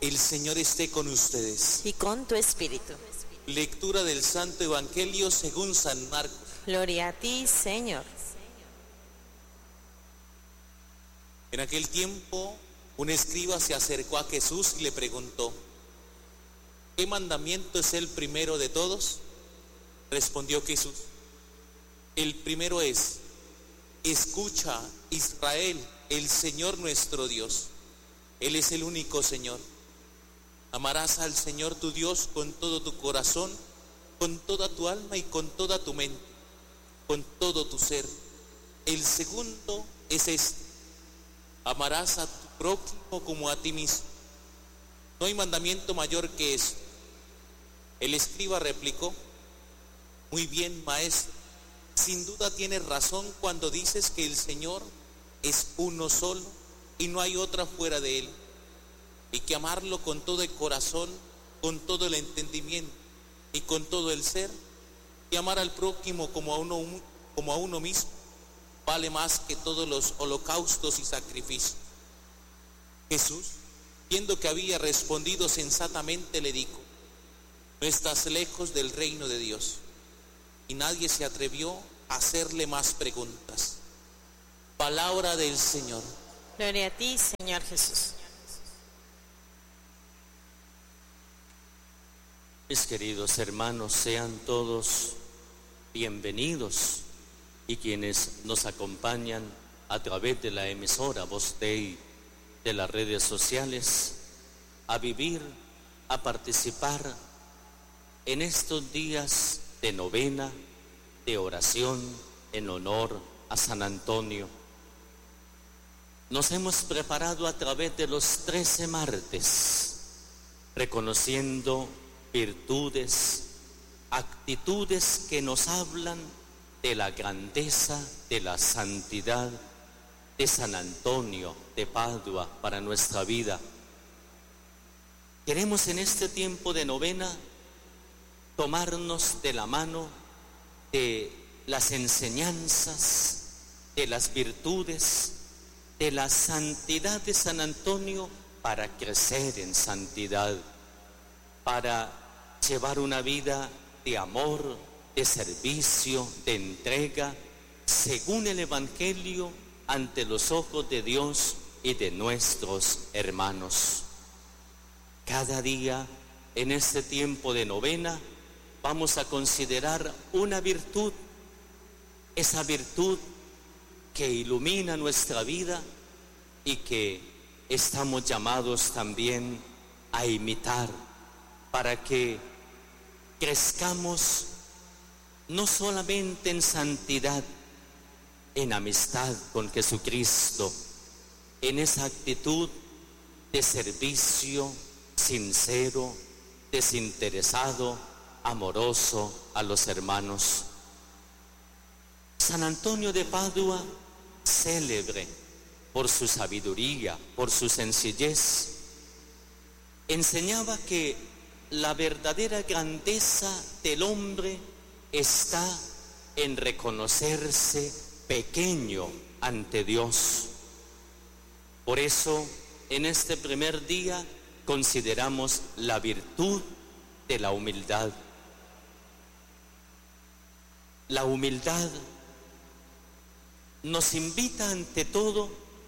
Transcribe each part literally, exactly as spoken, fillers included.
El Señor esté con ustedes. Y con tu espíritu. Lectura del Santo Evangelio según San Marcos. Gloria a ti, Señor. En aquel tiempo, un escriba se acercó a Jesús y le preguntó: ¿qué mandamiento es el primero de todos? Respondió Jesús: el primero es: escucha, Israel, el Señor nuestro Dios. Él es el único Señor. Amarás al Señor tu Dios con todo tu corazón, con toda tu alma y con toda tu mente, con todo tu ser. El segundo es este: amarás a tu prójimo como a ti mismo. No hay mandamiento mayor que eso. El escriba replicó: muy bien, maestro, sin duda tienes razón cuando dices que el Señor es uno solo y no hay otra fuera de él, y que amarlo con todo el corazón, con todo el entendimiento y con todo el ser, y amar al prójimo como a uno, como a uno mismo, vale más que todos los holocaustos y sacrificios. Jesús, viendo que había respondido sensatamente, le dijo: no estás lejos del reino de Dios. Y nadie se atrevió a hacerle más preguntas. Palabra del Señor. Gloria a ti, Señor Jesús. Mis queridos hermanos, sean todos bienvenidos, y quienes nos acompañan a través de la emisora Voz Dei, de las redes sociales, a vivir, a participar en estos días de novena, de oración en honor a San Antonio. Nos hemos preparado a través de los trece martes, reconociendo virtudes, actitudes que nos hablan de la grandeza, de la santidad de San Antonio de Padua para nuestra vida. Queremos en este tiempo de novena tomarnos de la mano de las enseñanzas, de las virtudes, de la santidad de San Antonio, para crecer en santidad, para llevar una vida de amor, de servicio, de entrega, según el Evangelio, ante los ojos de Dios y de nuestros hermanos. Cada día, en este tiempo de novena, vamos a considerar una virtud, esa virtud que ilumina nuestra vida y que estamos llamados también a imitar, para que crezcamos no solamente en santidad, en amistad con Jesucristo, en esa actitud de servicio sincero, desinteresado, amoroso a los hermanos. San Antonio de Padua, célebre por su sabiduría, por su sencillez, enseñaba que la verdadera grandeza del hombre está en reconocerse pequeño ante Dios. Por eso, en este primer día consideramos la virtud de la humildad. La humildad nos invita ante todo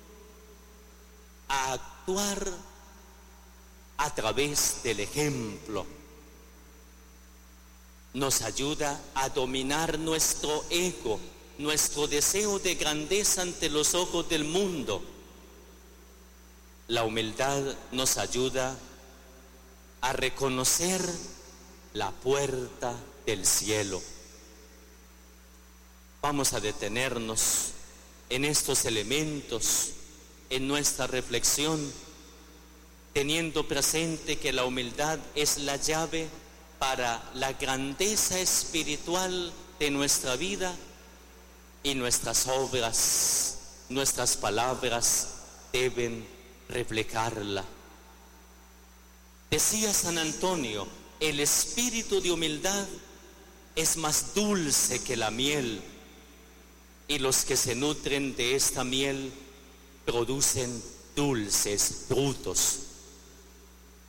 a actuar a través del ejemplo. Nos ayuda a dominar nuestro ego, nuestro deseo de grandeza ante los ojos del mundo. La humildad nos ayuda a reconocer la puerta del cielo. Vamos a detenernos en estos elementos, en nuestra reflexión, teniendo presente que la humildad es la llave para la grandeza espiritual de nuestra vida, y nuestras obras, nuestras palabras deben reflejarla. Decía San Antonio: el espíritu de humildad es más dulce que la miel, y los que se nutren de esta miel producen dulces frutos.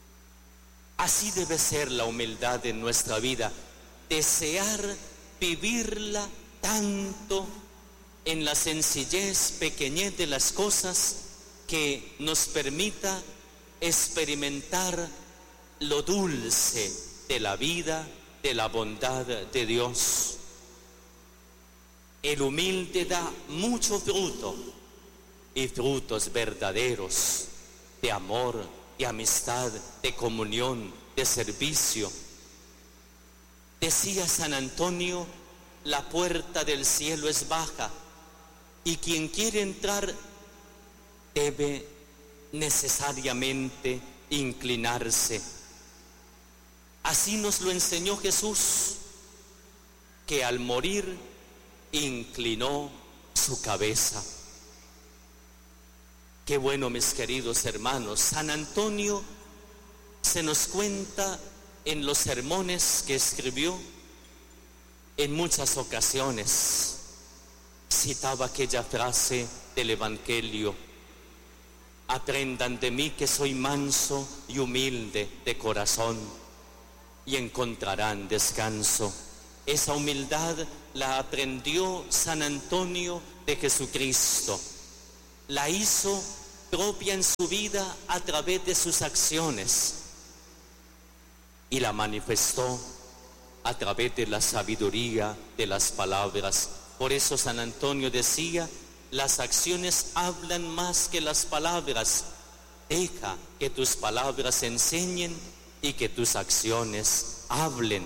Así debe ser la humildad en nuestra vida, desear vivirla tanto en la sencillez, pequeñez de las cosas, que nos permita experimentar lo dulce de la vida, de la bondad de Dios. El humilde da mucho fruto, y frutos verdaderos de amor, de amistad, de comunión, de servicio. Decía San Antonio, la puerta del cielo es baja, y quien quiere entrar debe necesariamente inclinarse. Así nos lo enseñó Jesús, que al morir inclinó su cabeza. Qué bueno, mis queridos hermanos. San Antonio se nos cuenta en los sermones que escribió, en muchas ocasiones citaba aquella frase del Evangelio: aprendan de mí que soy manso y humilde de corazón, y encontrarán descanso. Esa humildad la aprendió San Antonio de Jesucristo, la hizo propia en su vida a través de sus acciones, y la manifestó a través de la sabiduría de las palabras. Por eso San Antonio decía, las acciones hablan más que las palabras. Deja que tus palabras enseñen y que tus acciones hablen.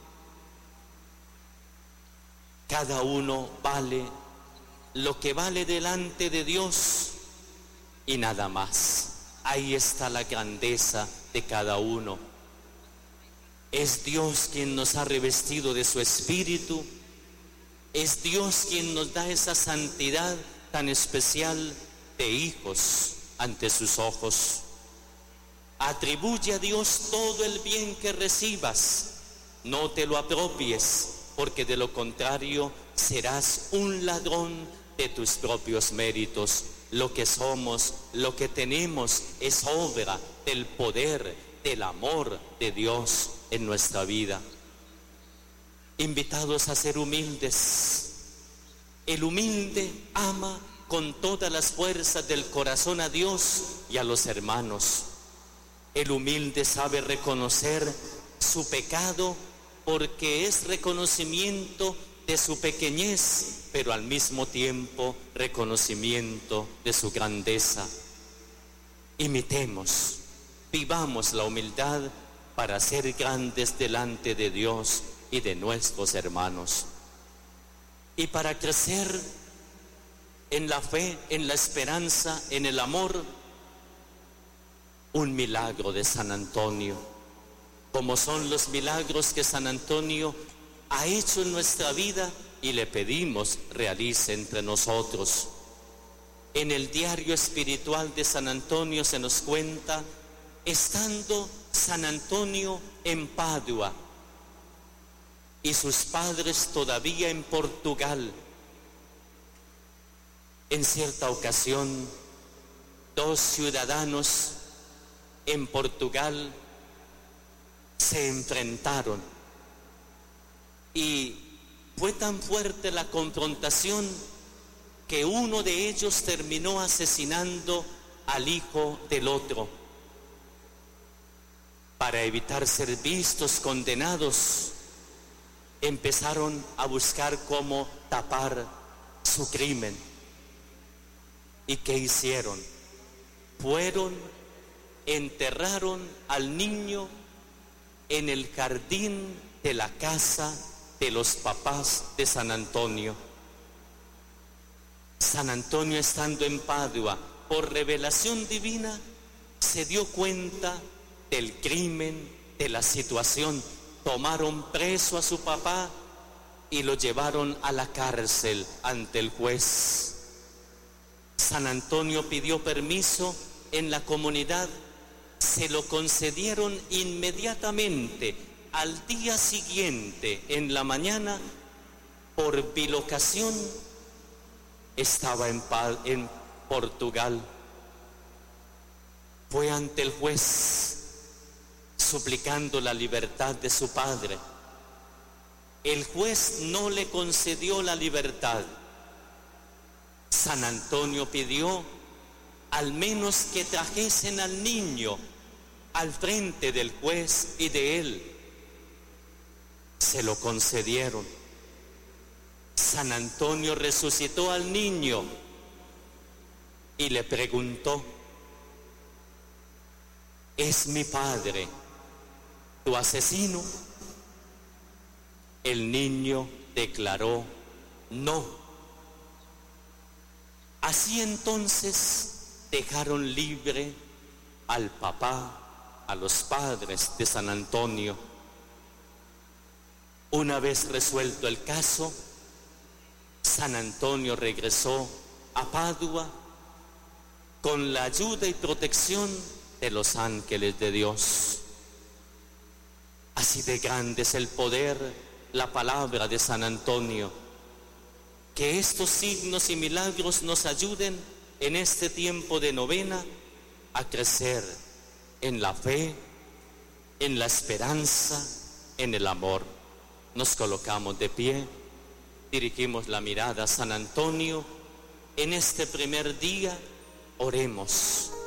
Cada uno vale lo que vale delante de Dios y nada más. Ahí está la grandeza de cada uno. Es Dios quien nos ha revestido de su espíritu. Es Dios quien nos da esa santidad tan especial de hijos ante sus ojos. Atribuye a Dios todo el bien que recibas. No te lo apropies, porque de lo contrario serás un ladrón de tus propios méritos. Lo que somos, lo que tenemos, es obra del poder, del amor de Dios en nuestra vida. Invitados a ser humildes. El humilde ama con todas las fuerzas del corazón a Dios y a los hermanos. El humilde sabe reconocer su pecado, porque es reconocimiento de su pequeñez, pero al mismo tiempo reconocimiento de su grandeza. Imitemos, vivamos la humildad para ser grandes delante de Dios y de nuestros hermanos. Y para crecer en la fe, en la esperanza, en el amor, un milagro de San Antonio, como son los milagros que San Antonio ha hecho en nuestra vida y le pedimos realice entre nosotros. En el diario espiritual de San Antonio se nos cuenta, estando San Antonio en Padua y sus padres todavía en Portugal, en cierta ocasión, dos ciudadanos en Portugal se enfrentaron y fue tan fuerte la confrontación que uno de ellos terminó asesinando al hijo del otro. Para evitar ser vistos, condenados, empezaron a buscar cómo tapar su crimen. ¿Y qué hicieron? Fueron, enterraron al niño en el jardín de la casa de los papás de San Antonio. San Antonio, estando en Padua, por revelación divina, se dio cuenta del crimen, de la situación. Tomaron preso a su papá y lo llevaron a la cárcel ante el juez. San Antonio pidió permiso en la comunidad, se lo concedieron inmediatamente. Al día siguiente, en la mañana, por bilocación, estaba en, en Portugal. Fue ante el juez, suplicando la libertad de su padre. El juez no le concedió la libertad. San Antonio pidió al menos que trajesen al niño al frente del juez y de él. Se lo concedieron. San Antonio resucitó al niño y le preguntó: ¿es mi padre tu asesino? El niño declaró: no. Así entonces dejaron libre al papá, a los padres de San Antonio. Una vez resuelto el caso, San Antonio regresó a Padua con la ayuda y protección de los ángeles de Dios. Así de grande es el poder, la palabra de San Antonio. Que estos signos y milagros nos ayuden en este tiempo de novena a crecer en la fe, en la esperanza, en el amor. Nos colocamos de pie, dirigimos la mirada a San Antonio. En este primer día, oremos.